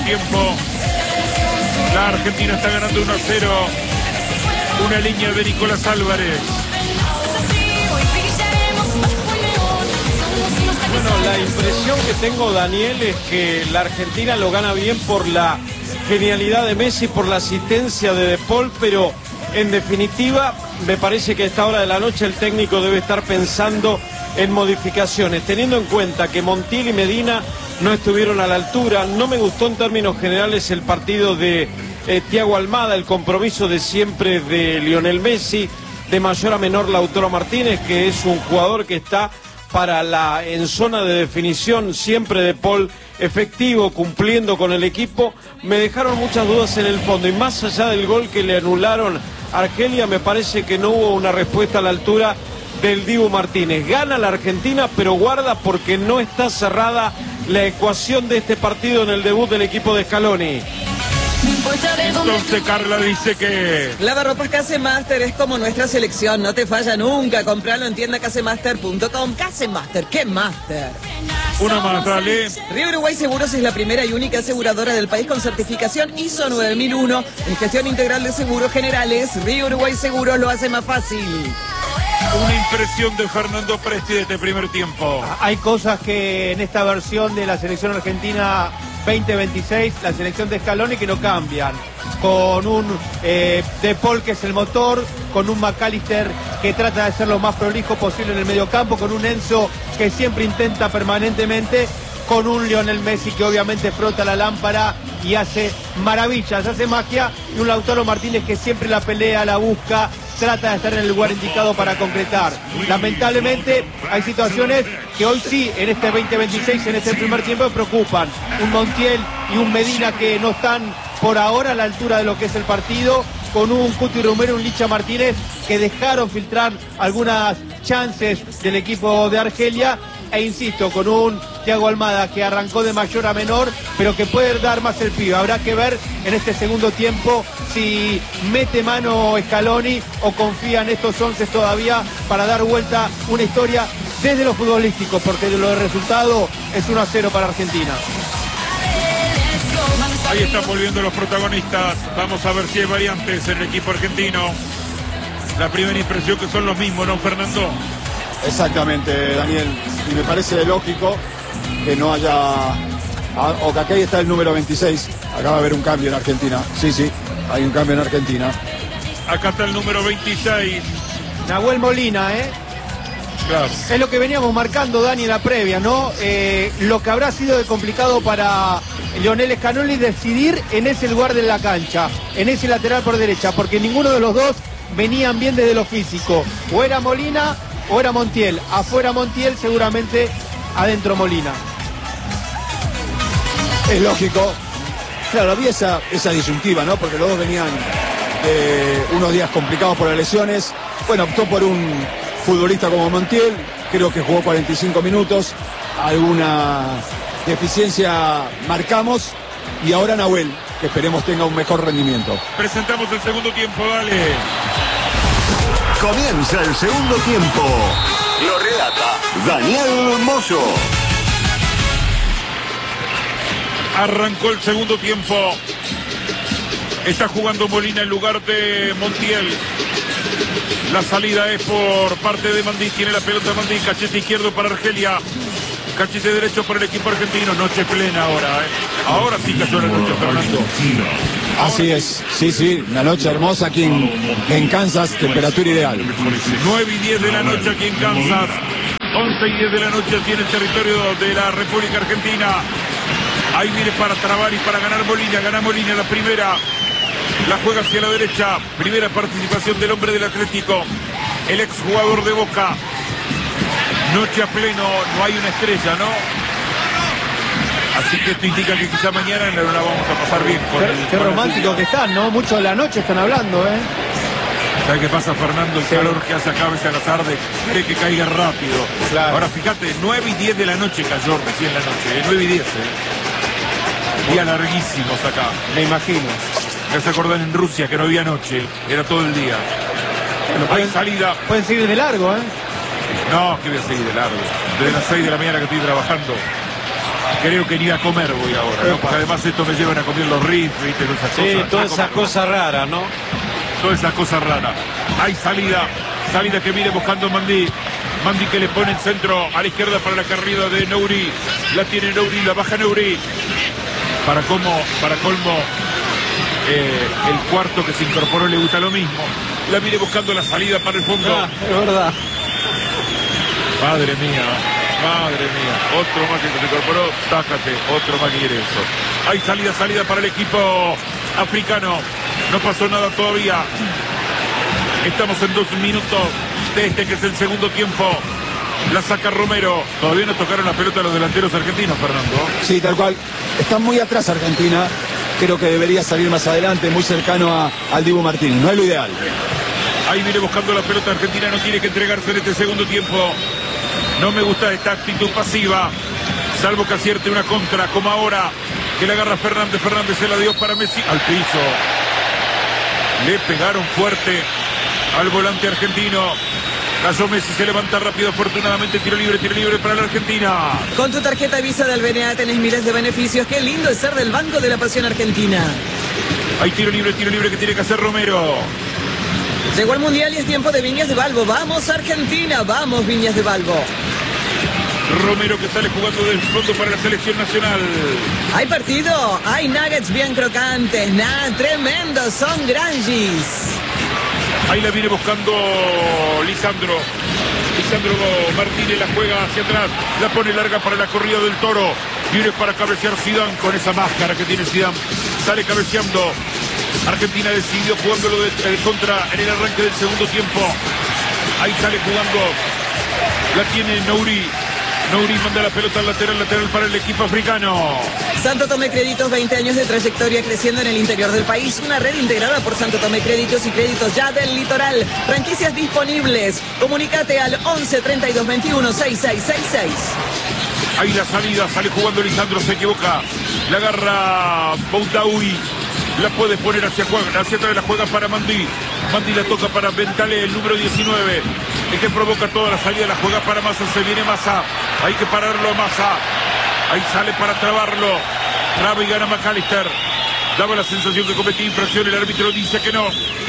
tiempo. La Argentina está ganando 1-0. Una línea de Nicolás Álvarez. Bueno, la impresión que tengo, Daniel, es que la Argentina lo gana bien por la genialidad de Messi, por la asistencia de De Paul, pero en definitiva me parece que a esta hora de la noche el técnico debe estar pensando en modificaciones, teniendo en cuenta que Montiel y Medina no estuvieron a la altura. No me gustó en términos generales el partido de Thiago Almada, el compromiso de siempre de Lionel Messi, de mayor a menor Lautaro Martínez, que es un jugador que está en zona de definición siempre. De Paul efectivo, cumpliendo con el equipo. Me dejaron muchas dudas en el fondo, y más allá del gol que le anularon a Argelia, me parece que no hubo una respuesta a la altura del Dibu Martínez. Gana la Argentina, pero guarda, porque no está cerrada la ecuación de este partido en el debut del equipo de Scaloni. Entonces Carla dice que Lavarropas Casemaster es como nuestra selección, no te falla nunca. Compralo en tiendacasemaster.com. Casemaster, ¿qué master? una más, dale. Río Uruguay Seguros es la primera y única aseguradora del país con certificación ISO 9001 en gestión integral de seguros generales. Río Uruguay Seguros lo hace más fácil. Una impresión de Fernando Presti de este primer tiempo. Hay cosas que en esta versión de la selección argentina 2026, la selección de Scaloni, que no cambian. Con un De Paul, que es el motor, con un McAllister que trata de ser lo más prolijo posible en el mediocampo, con un Enzo que siempre intenta permanentemente, con un Lionel Messi que obviamente frota la lámpara y hace maravillas, hace magia, y un Lautaro Martínez que siempre la pelea, la busca, trata de estar en el lugar indicado para concretar. Lamentablemente hay situaciones que hoy sí, en este 2026, en este primer tiempo, me preocupan. Un Montiel y un Medina que no están por ahora a la altura de lo que es el partido, con un Cuti Romero, un Licha Martínez que dejaron filtrar algunas chances del equipo de Argelia, e insisto, con un Thiago Almada que arrancó de mayor a menor, pero que puede dar más el pibe. Habrá que ver en este segundo tiempo si mete mano Scaloni o confía en estos 11 todavía para dar vuelta una historia desde lo futbolístico, porque de lo de resultado es 1-0 para Argentina. Ahí están volviendo los protagonistas. Vamos a ver si hay variantes en el equipo argentino. La primera impresión que son los mismos, ¿no, Fernando? Exactamente, Daniel. Y me parece lógico que no haya... O que aquí está el número 26. Acá va a haber un cambio en Argentina. Sí, sí, hay un cambio en Argentina. Acá está el número 26. Nahuel Molina, Claro. Es lo que veníamos marcando, Dani, en la previa, ¿no? Lo que habrá sido de complicado para Lionel Scaloni decidir en ese lugar de la cancha, en ese lateral por derecha, porque ninguno de los dos venían bien desde lo físico. O era Molina o era Montiel. Afuera Montiel, seguramente adentro Molina. Es lógico. Claro, había esa disyuntiva, ¿no? Porque los dos venían unos días complicados por las lesiones. Bueno, optó por un futbolista como Montiel. Creo que jugó 45 minutos. Alguna deficiencia marcamos. Y ahora Nahuel, que esperemos tenga un mejor rendimiento. Presentamos el segundo tiempo, dale. Comienza el segundo tiempo. Lo relata Daniel Moyo. Arrancó el segundo tiempo. Está jugando Molina en lugar de Montiel. La salida es por parte de Mandí. Tiene la pelota Mandí. Cachete izquierdo para Argelia. Cachete derecho para el equipo argentino. Noche plena ahora. Ahora sí cayó la noche, Fernando. Así es. Sí, sí. Una noche hermosa aquí en Kansas. Temperatura ideal. 9 y 10 de la noche aquí en Kansas. 11 y 10 de la noche aquí en el territorio de la República Argentina. Ahí viene para trabar y para ganar Molina. Gana Molina la primera. La juega hacia la derecha. Primera participación del hombre del Atlético. El exjugador de Boca. Noche a pleno. No hay una estrella, ¿no? Así que esto indica que quizá mañana no la vamos a pasar bien. Qué romántico que están, ¿no? Mucho de la noche están hablando, ¿Sabes qué pasa, Fernando? El calor que hace acá a veces a la tarde, cree que caiga rápido. Claro. Ahora fíjate, 9 y 10 de la noche cayó recién la noche. 9 y 10, Día larguísimos acá. Me imagino. Ya se acordan en Rusia que no había noche, era todo el día. Bueno, Hay salida. Pueden seguir de largo, No, que voy a seguir de largo. Desde las 6 de la mañana que estoy trabajando. Creo que ni a comer voy ahora, ¿no? Porque además esto me llevan a comer los rifles, ¿viste? Esas Sí, cosas. toda esa cosa rara, ¿no? Toda esa cosa rara. Hay salida que viene buscando Mandi. Mandi que le pone el centro a la izquierda para la carrera de Nouri. La tiene Nouri, la baja Nouri. Para colmo, el cuarto que se incorporó le gusta lo mismo. La viene buscando la salida para el fondo. Es verdad. Madre mía. Otro más que se incorporó. Tácate, otro más que quiere eso. Hay salida para el equipo africano. No pasó nada todavía. Estamos en 2 minutos de este que es el segundo tiempo. La saca Romero. Todavía no tocaron la pelota los delanteros argentinos, Fernando. Sí, tal cual. Está muy atrás Argentina. Creo que debería salir más adelante, muy cercano al Dibu Martínez. No es lo ideal. Ahí viene buscando la pelota Argentina. No tiene que entregarse en este segundo tiempo. No me gusta esta actitud pasiva. Salvo que acierte una contra, como ahora. Que le agarra Fernández. Fernández se la dio para Messi. Al piso. Le pegaron fuerte al volante argentino. Cayó Messi, se levanta rápido, afortunadamente tiro libre para la Argentina. Con tu tarjeta Visa del BNA tenés miles de beneficios. Qué lindo es ser del Banco de la Pasión Argentina. Hay tiro libre que tiene que hacer Romero. Llegó el Mundial y es tiempo de Viñas de Balbo. ¡Vamos Argentina! ¡Vamos Viñas de Balbo! Romero que sale jugando del fondo para la selección nacional. Hay partido, hay nuggets bien crocantes, tremendos, son granjis. Ahí la viene buscando Lisandro Martínez, la juega hacia atrás, la pone larga para la corrida del Toro. Viene para cabecear Zidane con esa máscara que tiene Zidane. Sale cabeceando. Argentina decidió jugándolo de contra en el arranque del segundo tiempo. Ahí sale jugando. La tiene Nouri. Nouri manda la pelota al lateral para el equipo africano. Santo Tomé Créditos, 20 años de trayectoria creciendo en el interior del país. Una red integrada por Santo Tomé Créditos y Créditos Ya del Litoral. Franquicias disponibles. Comunícate al 11 32 21 6666. Ahí la salida, sale jugando Lisandro, se equivoca. La agarra Boutaoui. La puede poner hacia atrás, la juega para Mandi. Mandi la toca para Ventale, el número 19. El que provoca toda la salida, la juega para Massa, se viene Massa. Hay que pararlo a Massa. Ahí sale para trabarlo. Traba y gana McAllister. Daba la sensación que cometía infracción, el árbitro dice que no.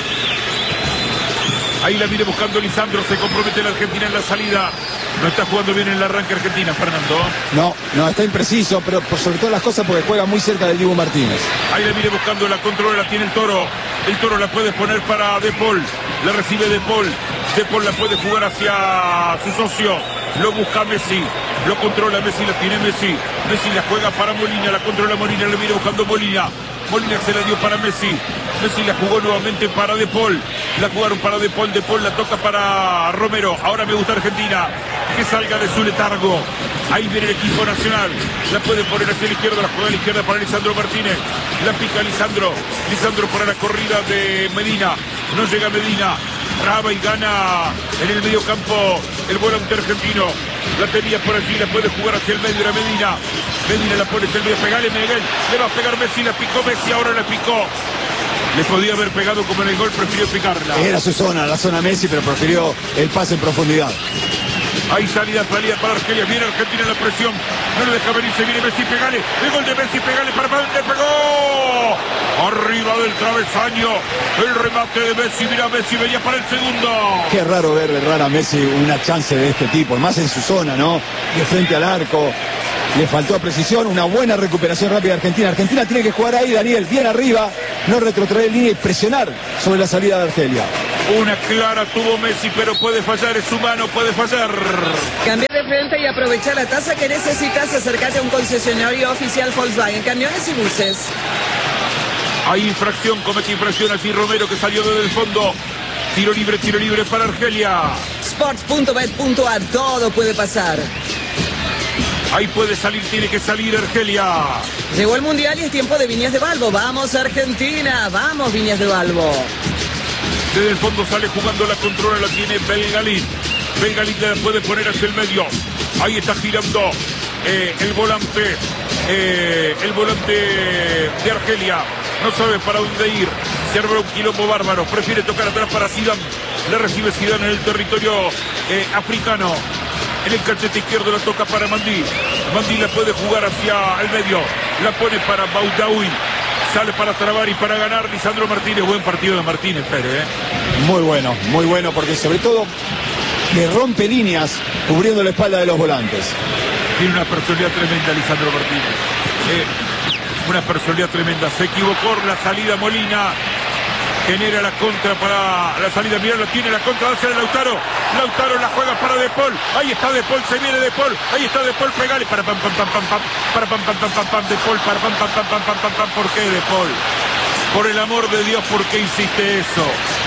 Ahí la viene buscando Lisandro, se compromete la Argentina en la salida. No está jugando bien en el arranque Argentina, Fernando. No, está impreciso, pero por sobre todas las cosas porque juega muy cerca del Dibu Martínez. Ahí la viene buscando, la controla, la tiene el Toro. El Toro la puede poner para De Paul. La recibe De Paul. De Paul la puede jugar hacia su socio. Lo busca Messi. Lo controla Messi, la tiene Messi. Messi la juega para Molina, la controla Molina, la viene buscando Molina. Molina se la dio para Messi. Messi la jugó nuevamente para De Paul. La jugaron para De Paul. De Paul la toca para Romero. Ahora me gusta Argentina. Que salga de su letargo. Ahí viene el equipo nacional. La puede poner hacia la izquierda. La juega a la izquierda para Lisandro Martínez. La pica Lisandro. Lisandro para la corrida de Medina. No llega Medina. Traba y gana en el medio campo el volante argentino. La tenía por allí, la puede jugar hacia el medio, era Medina. Medina la pone hacia el medio, pegale Miguel. Le va a pegar Messi, la picó Messi, ahora la picó. Le podía haber pegado como en el gol, prefirió picarla. Era su zona, la zona Messi, pero prefirió el pase en profundidad. Hay salida para Argelia, viene Argentina en la presión. No le deja venir, se viene Messi, pegale. El gol de Messi, pegale para adelante, pegó. Arriba del travesaño, el remate de Messi, mira Messi, venía para el segundo. Qué raro ver a Messi una chance de este tipo, más en su zona, ¿no? De frente al arco. Le faltó precisión, una buena recuperación rápida de Argentina. Argentina tiene que jugar ahí, Daniel, bien arriba, no retrotraer línea y presionar sobre la salida de Argelia. Una clara tuvo Messi, pero puede fallar, es humano, puede fallar. Cambiar de frente y aprovechar la tasa que necesitas. Acércate a un concesionario oficial Volkswagen, camiones y buses. Hay infracción, comete infracción así Romero que salió desde el fondo. Tiro libre para Argelia. Sports.bet.ar, todo puede pasar. Ahí puede salir, tiene que salir Argelia. Llegó el Mundial y es tiempo de Viñas de Balbo. ¡Vamos Argentina! ¡Vamos Viñas de Balbo! Desde el fondo sale jugando, la controla, la tiene Belgalín. Belgalín la puede poner hacia el medio. Ahí está girando el volante de Argelia. No sabe para dónde ir. Se arma un quilombo bárbaro. Prefiere tocar atrás para Zidane. Le recibe Zidane en el territorio africano. En el cachete izquierdo la toca para Mandi. Mandi la puede jugar hacia el medio. La pone para Boudaoui. Sale para trabar y para ganar Lisandro Martínez. Buen partido de Martínez, Pérez. Muy bueno, porque sobre todo le rompe líneas cubriendo la espalda de los volantes. Tiene una personalidad tremenda Lisandro Martínez. Una personalidad tremenda. Se equivocó la salida Molina. Genera la contra para la salida. Mirá, la tiene la contra hacia Lautaro. Lautaro la juega para De Paul. Ahí está De Paul, se viene De Paul. Ahí está De Paul, pegale. Para pam pam pam pam pam. Para pam pam pam pam pam De Paul. Para pam pam pam pam pam pam pam. ¿Por qué De Paul? Por el amor de Dios, ¿por qué hiciste eso?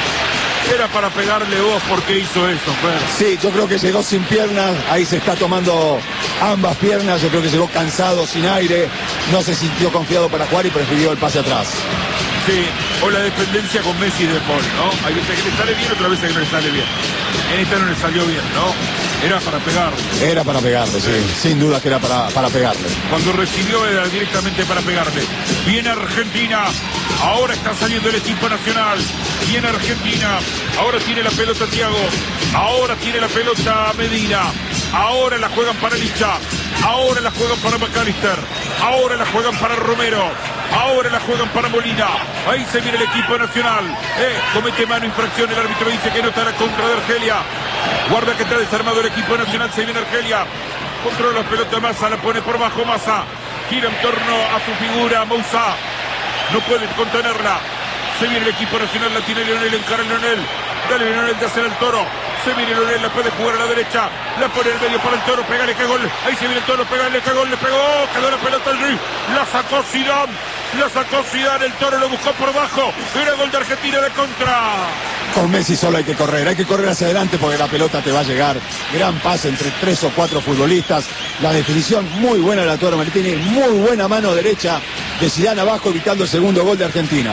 Era para pegarle vos, ¿por qué hizo eso, Fer? Sí, yo creo que llegó sin piernas, ahí se está tomando ambas piernas, yo creo que llegó cansado, sin aire, no se sintió confiado para jugar y prefirió el pase atrás. Sí, o la dependencia con Messi y De Paul, ¿no? Hay veces que le sale bien, otras veces que no le sale bien. En esta no le salió bien, ¿no? Era para pegarle. Era para pegarle, sí, sin duda que era para pegarle. Cuando recibió era directamente para pegarle. Viene Argentina, ahora está saliendo el equipo nacional. Viene Argentina, ahora tiene la pelota Thiago, ahora tiene la pelota Medina, ahora la juegan para Licha, ahora la juegan para McAllister, ahora la juegan para Romero, ahora la juegan para Molina. Ahí se viene el equipo nacional. Comete mano, infracción, el árbitro dice que no está la contra de Argelia. Guarda que está desarmado el equipo nacional, se viene Argelia. Controla la pelota Massa, la pone por bajo Massa. Gira en torno a su figura Moussa. No puede contenerla. Se viene el equipo nacional, la tiene Leonel, encara Leonel. Dale Leonel de hacer el Toro. Se viene Leonel, la puede jugar a la derecha. La pone en el medio para el Toro, pegale que gol. Ahí se viene el Toro, pegale que gol, le pegó. Quedó la pelota al Ruiz. La sacó Zidane. La sacó Zidane, el Toro lo buscó por bajo. Era gol de Argentina de contra. Con Messi solo hay que correr hacia adelante porque la pelota te va a llegar. Gran pase entre 3 o 4 futbolistas. La definición muy buena de la Toro Martínez, muy buena mano derecha de Zidane abajo, evitando el segundo gol de Argentina.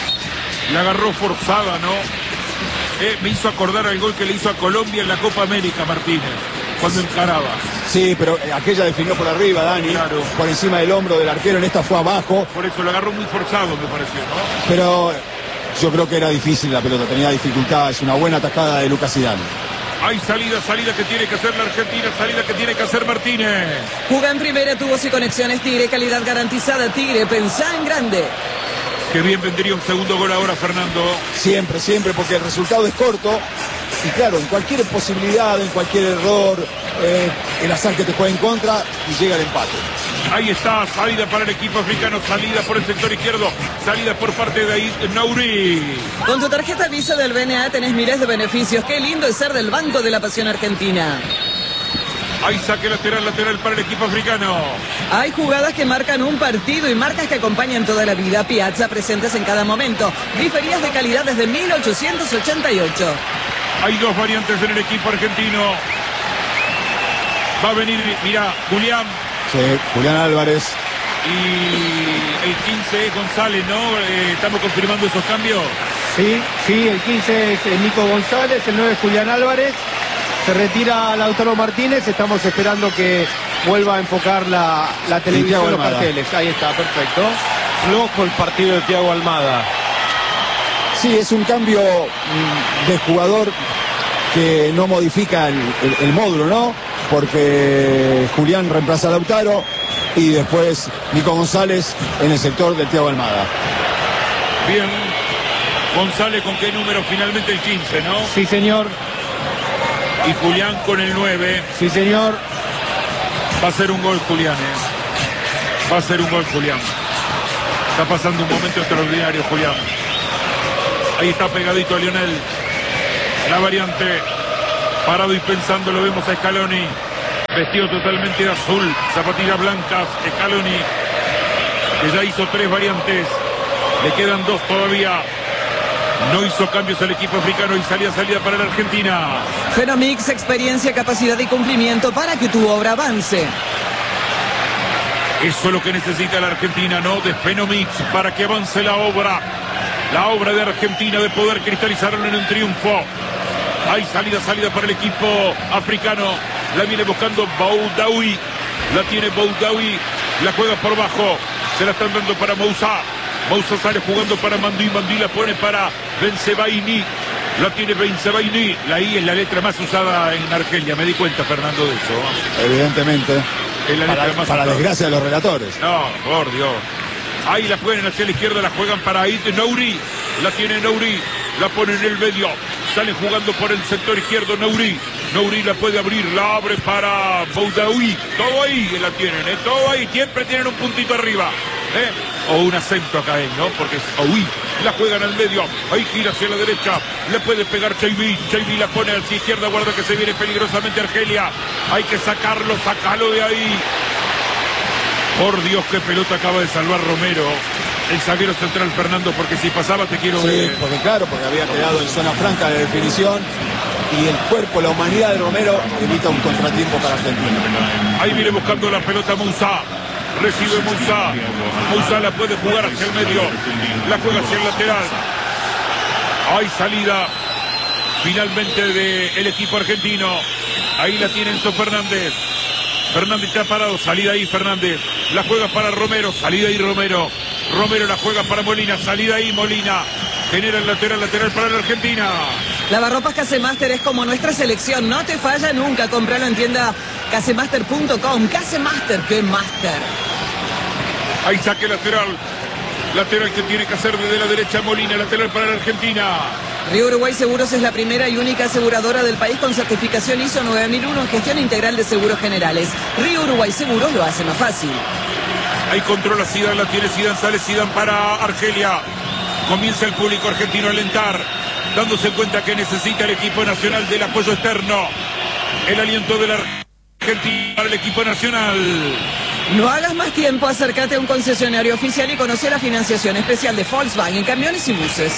La agarró forzada, ¿no? Me hizo acordar al gol que le hizo a Colombia en la Copa América, Martínez, cuando encaraba. Sí, pero aquella definió por arriba, Dani, claro, por encima del hombro del arquero, en esta fue abajo. Por eso lo agarró muy forzado, me pareció, ¿no? Pero yo creo que era difícil la pelota, tenía dificultad, es una buena atajada de Lucas Zidane. Hay salida que tiene que hacer la Argentina, salida que tiene que hacer Martínez. Juga en primera, tubos y conexiones Tigre, calidad garantizada Tigre, pensá en grande. Qué bien vendría un segundo gol ahora, Fernando. Siempre, porque el resultado es corto. Y claro, en cualquier posibilidad, en cualquier error, el azar que te juega en contra y llega el empate. Ahí está, salida para el equipo africano, salida por el sector izquierdo, salida por parte de Aid Nouri. Con tu tarjeta Visa del BNA tenés miles de beneficios. Qué lindo es ser del Banco de la Pasión Argentina. Hay saque lateral para el equipo africano. Hay jugadas que marcan un partido y marcas que acompañan toda la vida. Piazza presentes en cada momento. Griferías de calidad desde 1888. Hay dos variantes en el equipo argentino. Va a venir, mira, Julián. Sí, Julián Álvarez. Y el 15 González, ¿no? ¿Estamos confirmando esos cambios? Sí, el 15 es Nico González, el 9 es Julián Álvarez. Se retira Lautaro Martínez, estamos esperando que vuelva a enfocar la televisión, los carteles. Ahí está, perfecto. Loco el partido de Thiago Almada. Sí, es un cambio de jugador que no modifica el módulo, ¿no? Porque Julián reemplaza a Lautaro y después Nico González en el sector del Thiago Almada. Bien. González con qué número finalmente el 15, ¿no? Sí, señor. Y Julián con el 9. Sí, señor. Va a ser un gol Julián, Va a ser un gol Julián. Está pasando un momento extraordinario Julián. Ahí está pegadito a Lionel. La variante. Parado y pensando, lo vemos a Scaloni. Vestido totalmente de azul. Zapatillas blancas. Scaloni, que ya hizo 3 variantes. Le quedan 2 todavía. No hizo cambios el equipo africano y salida para la Argentina. Fenomix, experiencia, capacidad y cumplimiento para que tu obra avance. Eso es lo que necesita la Argentina, ¿no? De Fenomix para que avance la obra. La obra de Argentina de poder cristalizarlo en un triunfo. Hay salida para el equipo africano. La viene buscando Boudaoui. La tiene Boudaoui. La juega por bajo. Se la están dando para Moussa. Moussa sale jugando para Mandí. Mandí la pone para Bensebaini. La tiene Bensebaini. La I es la letra más usada en Argelia. Me di cuenta, Fernando, de eso. Evidentemente. Es la letra más para atrás. desgracia de los relatores. No, por Dios. Ahí la juegan hacia la izquierda, la juegan para Ait Nouri. La tiene Nouri, la pone en el medio. Sale jugando por el sector izquierdo Nouri. Nouri la puede abrir, la abre para Boudaoui. Todo ahí la tienen, todo ahí. Siempre tienen un puntito arriba. O un acento acá, ¿no? Porque es Oui. La juegan al medio. Ahí gira hacia la derecha. Le puede pegar Chaibi. Chaibi la pone hacia izquierda. Guarda que se viene peligrosamente Argelia. Hay que sacarlo, sacalo de ahí. Por Dios, qué pelota acaba de salvar Romero. El zaguero central Fernando, porque si pasaba te quiero Sí, ver. porque claro, porque había quedado en zona franca de definición y el cuerpo, la humanidad de Romero evita un contratiempo para Argentina. Ahí viene buscando la pelota Moussa. Recibe Moussa. Moussa la puede jugar hacia el medio. La juega hacia el lateral. Hay salida finalmente del equipo argentino. Ahí la tiene Enzo Fernández. Fernández está parado. Salida ahí Fernández. La juega para Romero. Salida ahí Romero. Romero la juega para Molina. Salida ahí Molina. Genera el lateral para la Argentina. Lavarropas Casemaster es como nuestra selección, no te falla nunca. Compralo en tienda casemaster.com. Casemaster, qué máster. Ahí saque lateral. Lateral que tiene que hacer desde la derecha Molina. Lateral para la Argentina. Río Uruguay Seguros es la primera y única aseguradora del país con certificación ISO 9001 en gestión integral de seguros generales. Río Uruguay Seguros lo hace más fácil. Ahí controla Zidane, la tiene Zidane, sale Zidane para Argelia. Comienza el público argentino a alentar, dándose cuenta que necesita el equipo nacional del apoyo externo. El aliento de la Argentina para el equipo nacional. No hagas más tiempo, acércate a un concesionario oficial y conoce la financiación especial de Volkswagen en camiones y buses.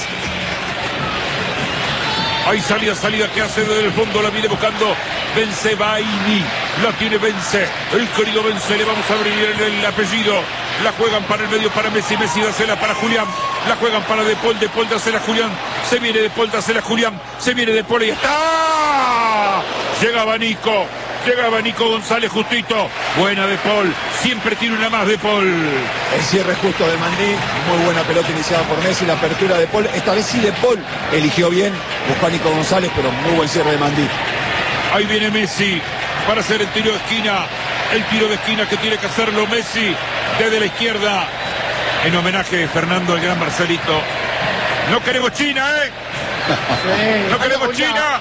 Hay salida que hace desde el fondo, la viene buscando Vence Baini. La tiene Vence, el querido Vence, le vamos a abrir el apellido. La juegan para el medio para Messi, Messi dásela para Julián. La juegan para De Paul dásela a Julián. Se viene De Paul, dásela a Julián. Se viene De Paul y está. Llegaba Nico González justito. Buena De Paul, siempre tiene una más De Paul. El cierre justo de Mandí, muy buena pelota iniciada por Messi, la apertura de Paul. Esta vez sí de Paul eligió bien, buscó a Nico González, pero muy buen cierre de Mandí. Ahí viene Messi para hacer el tiro de esquina. El tiro de esquina que tiene que hacerlo Messi desde la izquierda. En homenaje a Fernando, el gran Marcelito. No queremos China, ¿eh? Sí. No queremos China.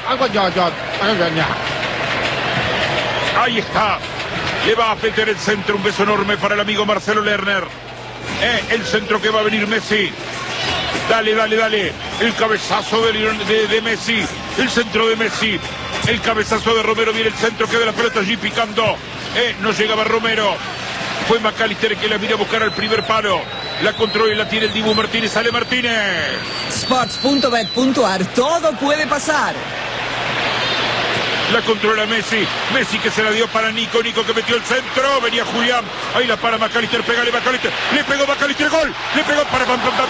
Ahí está. Le va a meter el centro. Un beso enorme para el amigo Marcelo Lerner. El centro que va a venir Messi. Dale. El cabezazo de Messi. El centro de Messi. El cabezazo de Romero. Viene el centro. Queda la pelota allí picando. No llegaba Romero. Fue McAllister el que la vino a buscar al primer palo. La controla y la tiene el Dibu Martínez. Sale Martínez. Sports.bet.ar. Todo puede pasar. La controla Messi. Messi que se la dio para Nico. Nico que metió el centro. Venía Julián. Ahí la para McAllister. Pégale McAllister. Le pegó McAllister. Gol. Le pegó para pam.